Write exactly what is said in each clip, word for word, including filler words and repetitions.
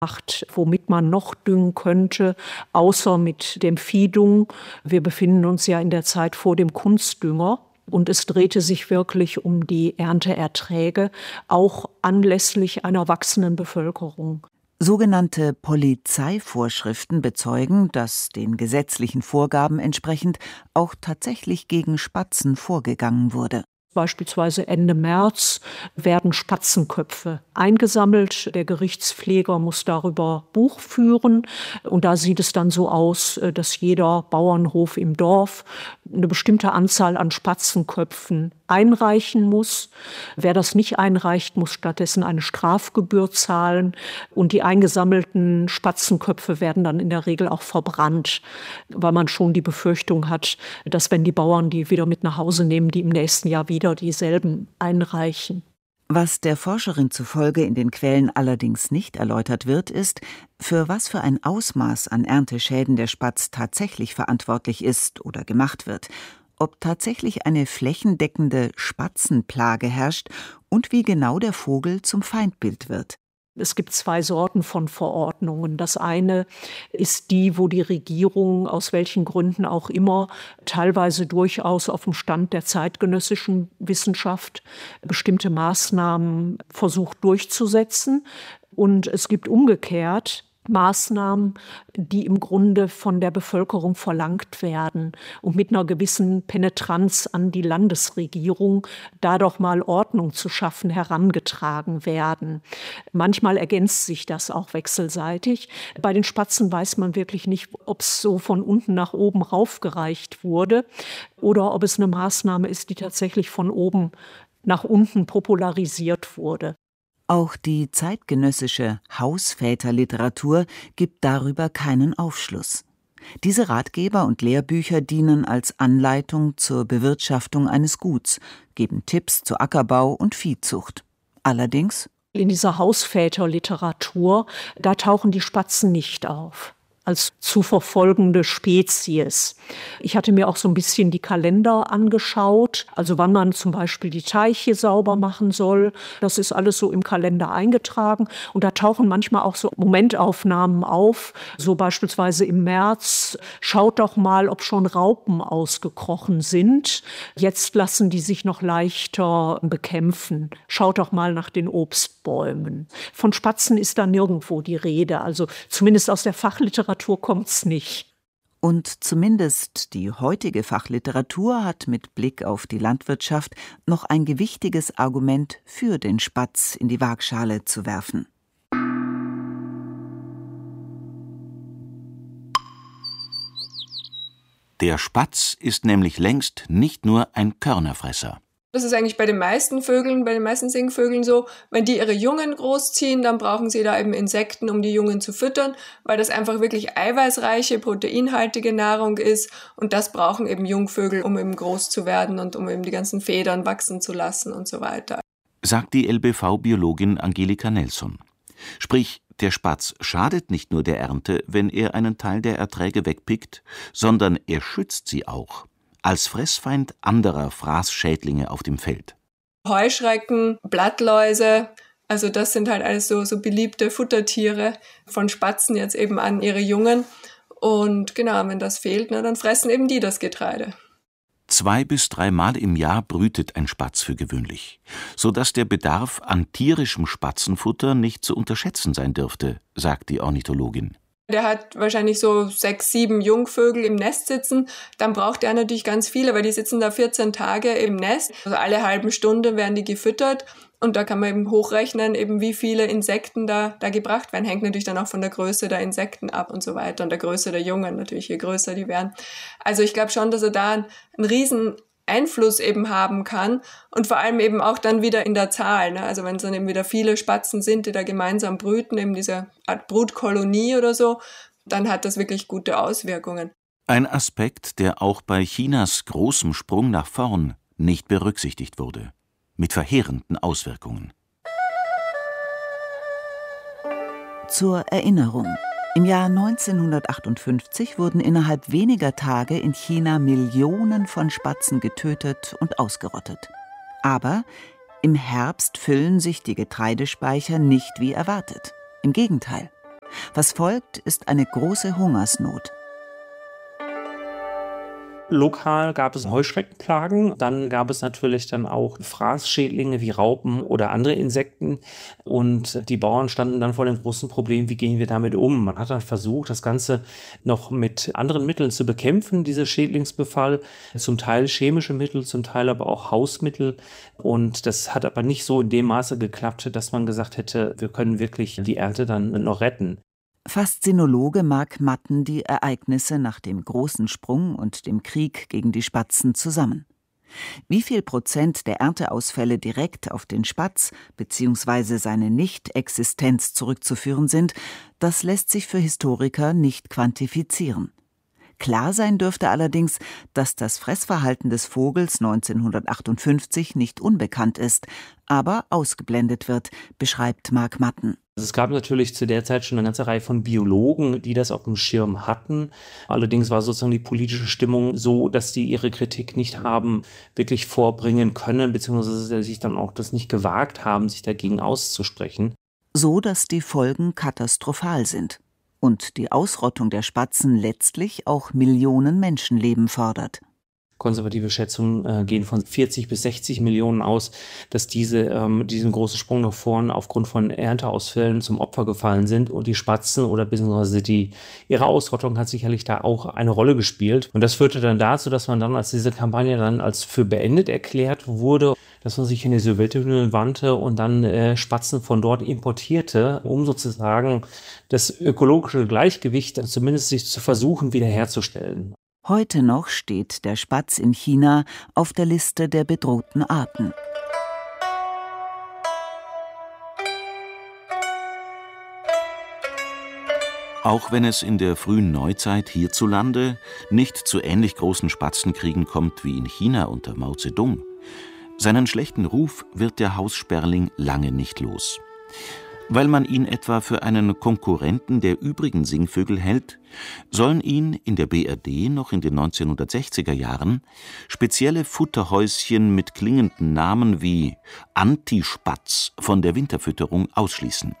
womit man noch düngen könnte, außer mit dem Viehdung. Wir befinden uns ja in der Zeit vor dem Kunstdünger. Und es drehte sich wirklich um die Ernteerträge, auch anlässlich einer wachsenden Bevölkerung. Sogenannte Polizeivorschriften bezeugen, dass den gesetzlichen Vorgaben entsprechend auch tatsächlich gegen Spatzen vorgegangen wurde. Beispielsweise Ende März werden Spatzenköpfe eingesammelt. Der Gerichtspfleger muss darüber Buch führen. Und da sieht es dann so aus, dass jeder Bauernhof im Dorf eine bestimmte Anzahl an Spatzenköpfen einreichen muss. Wer das nicht einreicht, muss stattdessen eine Strafgebühr zahlen. Und die eingesammelten Spatzenköpfe werden dann in der Regel auch verbrannt, weil man schon die Befürchtung hat, dass wenn die Bauern die wieder mit nach Hause nehmen, die im nächsten Jahr wieder dieselben einreichen. Was der Forscherin zufolge in den Quellen allerdings nicht erläutert wird, ist, für was für ein Ausmaß an Ernteschäden der Spatz tatsächlich verantwortlich ist oder gemacht wird, ob tatsächlich eine flächendeckende Spatzenplage herrscht und wie genau der Vogel zum Feindbild wird. Es gibt zwei Sorten von Verordnungen. Das eine ist die, wo die Regierung aus welchen Gründen auch immer teilweise durchaus auf dem Stand der zeitgenössischen Wissenschaft bestimmte Maßnahmen versucht durchzusetzen. Und es gibt umgekehrt Maßnahmen, die im Grunde von der Bevölkerung verlangt werden und mit einer gewissen Penetranz an die Landesregierung, da doch mal Ordnung zu schaffen, herangetragen werden. Manchmal ergänzt sich das auch wechselseitig. Bei den Spatzen weiß man wirklich nicht, ob es so von unten nach oben raufgereicht wurde oder ob es eine Maßnahme ist, die tatsächlich von oben nach unten popularisiert wurde. Auch die zeitgenössische Hausväterliteratur gibt darüber keinen Aufschluss. Diese Ratgeber und Lehrbücher dienen als Anleitung zur Bewirtschaftung eines Guts, geben Tipps zu Ackerbau und Viehzucht. Allerdings: In dieser Hausväterliteratur, da tauchen die Spatzen nicht auf als zu verfolgende Spezies. Ich hatte mir auch so ein bisschen die Kalender angeschaut, also wann man zum Beispiel die Teiche sauber machen soll. Das ist alles so im Kalender eingetragen. Und da tauchen manchmal auch so Momentaufnahmen auf, so beispielsweise im März. Schaut doch mal, ob schon Raupen ausgekrochen sind. Jetzt lassen die sich noch leichter bekämpfen. Schaut doch mal nach den Obstbäumen. Von Spatzen ist da nirgendwo die Rede, also zumindest aus der Fachliteratur kommt's nicht. Und zumindest die heutige Fachliteratur hat mit Blick auf die Landwirtschaft noch ein gewichtiges Argument für den Spatz in die Waagschale zu werfen. Der Spatz ist nämlich längst nicht nur ein Körnerfresser. Das ist eigentlich bei den meisten Vögeln, bei den meisten Singvögeln so, wenn die ihre Jungen großziehen, dann brauchen sie da eben Insekten, um die Jungen zu füttern, weil das einfach wirklich eiweißreiche, proteinhaltige Nahrung ist und das brauchen eben Jungvögel, um eben groß zu werden und um eben die ganzen Federn wachsen zu lassen und so weiter. Sagt die L B V-Biologin Angelika Nelson. Sprich, der Spatz schadet nicht nur der Ernte, wenn er einen Teil der Erträge wegpickt, sondern er schützt sie auch als Fressfeind anderer Fraßschädlinge auf dem Feld. Heuschrecken, Blattläuse, also das sind halt alles so, so beliebte Futtertiere von Spatzen jetzt eben an ihre Jungen. Und genau, wenn das fehlt, na, dann fressen eben die das Getreide. Zwei bis dreimal im Jahr brütet ein Spatz für gewöhnlich, sodass der Bedarf an tierischem Spatzenfutter nicht zu unterschätzen sein dürfte, sagt die Ornithologin. Der hat wahrscheinlich so sechs, sieben Jungvögel im Nest sitzen. Dann braucht er natürlich ganz viele, weil die sitzen da vierzehn Tage im Nest. Also alle halben Stunde werden die gefüttert. Und da kann man eben hochrechnen, eben wie viele Insekten da, da gebracht werden. Hängt natürlich dann auch von der Größe der Insekten ab und so weiter. Und der Größe der Jungen natürlich, je größer die werden. Also ich glaube schon, dass er da einen, einen riesen Einfluss eben haben kann und vor allem eben auch dann wieder in der Zahl. Ne? Also wenn es dann eben wieder viele Spatzen sind, die da gemeinsam brüten, eben diese Art Brutkolonie oder so, dann hat das wirklich gute Auswirkungen. Ein Aspekt, der auch bei Chinas großem Sprung nach vorn nicht berücksichtigt wurde. Mit verheerenden Auswirkungen. Zur Erinnerung: Im Jahr neunzehnhundertachtundfünfzig wurden innerhalb weniger Tage in China Millionen von Spatzen getötet und ausgerottet. Aber im Herbst füllen sich die Getreidespeicher nicht wie erwartet. Im Gegenteil. Was folgt, ist eine große Hungersnot. Lokal gab es Heuschreckenplagen, dann gab es natürlich dann auch Fraßschädlinge wie Raupen oder andere Insekten und die Bauern standen dann vor dem großen Problem, wie gehen wir damit um? Man hat dann versucht, das Ganze noch mit anderen Mitteln zu bekämpfen, dieser Schädlingsbefall, zum Teil chemische Mittel, zum Teil aber auch Hausmittel und das hat aber nicht so in dem Maße geklappt, dass man gesagt hätte, wir können wirklich die Ernte dann noch retten. Fasst Sinologe Mark Matten die Ereignisse nach dem großen Sprung und dem Krieg gegen die Spatzen zusammen. Wie viel Prozent der Ernteausfälle direkt auf den Spatz bzw. seine Nicht-Existenz zurückzuführen sind, das lässt sich für Historiker nicht quantifizieren. Klar sein dürfte allerdings, dass das Fressverhalten des Vogels neunzehnhundertachtundfünfzig nicht unbekannt ist, aber ausgeblendet wird, beschreibt Mark Matten. Es gab natürlich zu der Zeit schon eine ganze Reihe von Biologen, die das auf dem Schirm hatten. Allerdings war sozusagen die politische Stimmung so, dass die ihre Kritik nicht haben wirklich vorbringen können, beziehungsweise sich dann auch das nicht gewagt haben, sich dagegen auszusprechen. So, dass die Folgen katastrophal sind und die Ausrottung der Spatzen letztlich auch Millionen Menschenleben fordert. Konservative Schätzungen äh, gehen von vierzig bis sechzig Millionen aus, dass diese ähm, diesen großen Sprung nach vorn aufgrund von Ernteausfällen zum Opfer gefallen sind. Und die Spatzen oder beziehungsweise die, ihre Ausrottung hat sicherlich da auch eine Rolle gespielt. Und das führte dann dazu, dass man dann, als diese Kampagne dann als für beendet erklärt wurde, dass man sich in die Sowjetunion wandte und dann äh, Spatzen von dort importierte, um sozusagen das ökologische Gleichgewicht zumindest sich zu versuchen wiederherzustellen. Heute noch steht der Spatz in China auf der Liste der bedrohten Arten. Auch wenn es in der frühen Neuzeit hierzulande nicht zu ähnlich großen Spatzenkriegen kommt wie in China unter Mao Zedong, seinen schlechten Ruf wird der Haussperling lange nicht los. Weil man ihn etwa für einen Konkurrenten der übrigen Singvögel hält, sollen ihn in der B R D noch in den neunzehnhundertsechziger Jahren spezielle Futterhäuschen mit klingenden Namen wie Antispatz von der Winterfütterung ausschließen.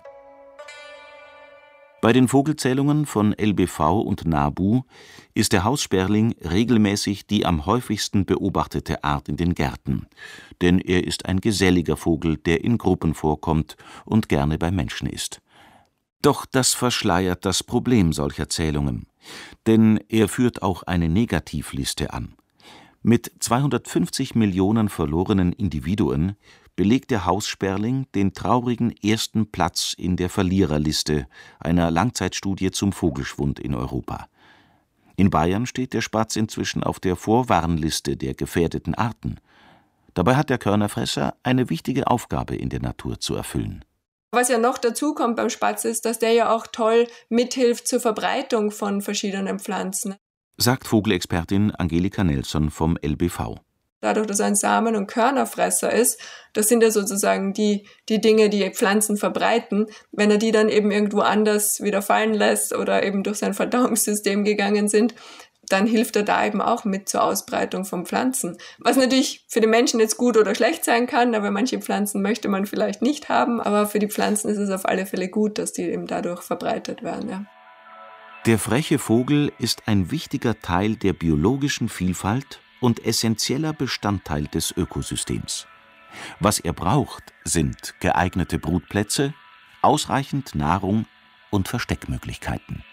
Bei den Vogelzählungen von L B V und NABU ist der Haussperling regelmäßig die am häufigsten beobachtete Art in den Gärten, denn er ist ein geselliger Vogel, der in Gruppen vorkommt und gerne bei Menschen ist. Doch das verschleiert das Problem solcher Zählungen, denn er führt auch eine Negativliste an. Mit zweihundertfünfzig Millionen verlorenen Individuen belegt der Haussperling den traurigen ersten Platz in der Verliererliste einer Langzeitstudie zum Vogelschwund in Europa. In Bayern steht der Spatz inzwischen auf der Vorwarnliste der gefährdeten Arten. Dabei hat der Körnerfresser eine wichtige Aufgabe in der Natur zu erfüllen. Was ja noch dazu kommt beim Spatz ist, dass der ja auch toll mithilft zur Verbreitung von verschiedenen Pflanzen, sagt Vogelexpertin Angelika Nelson vom L B V. Dadurch, dass er ein Samen- und Körnerfresser ist, das sind ja sozusagen die, die Dinge, die Pflanzen verbreiten. Wenn er die dann eben irgendwo anders wieder fallen lässt oder eben durch sein Verdauungssystem gegangen sind, dann hilft er da eben auch mit zur Ausbreitung von Pflanzen. Was natürlich für den Menschen jetzt gut oder schlecht sein kann, aber manche Pflanzen möchte man vielleicht nicht haben. Aber für die Pflanzen ist es auf alle Fälle gut, dass die eben dadurch verbreitet werden. Ja. Der freche Vogel ist ein wichtiger Teil der biologischen Vielfalt und essentieller Bestandteil des Ökosystems. Was er braucht, sind geeignete Brutplätze, ausreichend Nahrung und Versteckmöglichkeiten.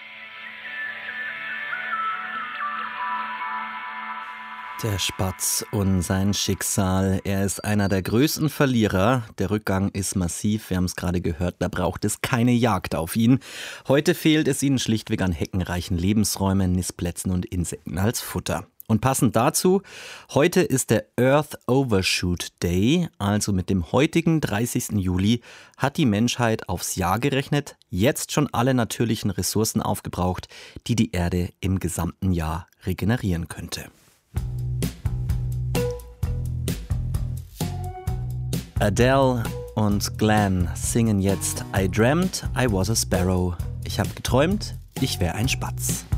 Der Spatz und sein Schicksal. Er ist einer der größten Verlierer. Der Rückgang ist massiv. Wir haben es gerade gehört, da braucht es keine Jagd auf ihn. Heute fehlt es ihnen schlichtweg an heckenreichen Lebensräumen, Nistplätzen und Insekten als Futter. Und passend dazu, heute ist der Earth Overshoot Day, also mit dem heutigen dreißigsten Juli hat die Menschheit aufs Jahr gerechnet, jetzt schon alle natürlichen Ressourcen aufgebraucht, die die Erde im gesamten Jahr regenerieren könnte. Adele und Glenn singen jetzt I Dreamt I Was a Sparrow. Ich habe geträumt, ich wäre ein Spatz.